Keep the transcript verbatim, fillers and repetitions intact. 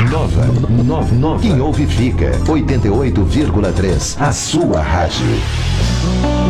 Nova, nova, nova. Quem ouve fica. oitenta e oito vírgula três. A sua rádio.